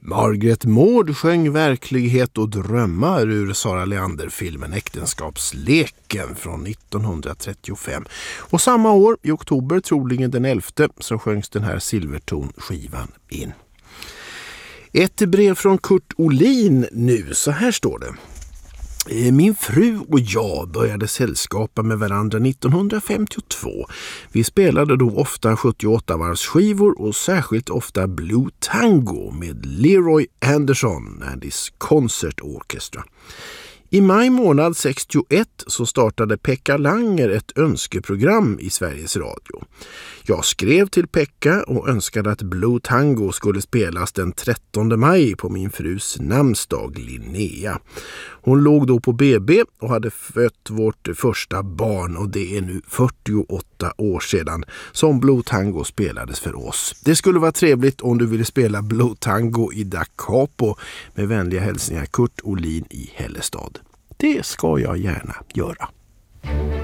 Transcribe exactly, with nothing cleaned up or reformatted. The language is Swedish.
Margaret Maud sjöng Verklighet och drömmar ur Sara Leander-filmen Äktenskapsleken från nittonhundratrettiofem. Och samma år, i oktober, troligen den elfte, så sjöngs den här Silverton-skivan in. Ett brev från Kurt Olin nu, så här står det. Min fru och jag började sällskapa med varandra nittonhundrafemtiotvå. Vi spelade då ofta sjuttioåtta-varvsskivor och särskilt ofta Blue Tango med Leroy Anderson and his Concert Orchestra. I maj månad sextioett så startade Pekka Langer ett önskeprogram i Sveriges Radio. Jag skrev till Pekka och önskade att Blue Tango skulle spelas den trettonde maj på min frus namnsdag Linnea. Hon låg då på B B och hade fött vårt första barn, och det är nu fyrtioåtta år sedan som Blue Tango spelades för oss. Det skulle vara trevligt om du ville spela Blue Tango i Da Capo. Med vänliga hälsningar, Kurt Olin i Hällestad. Det ska jag gärna göra.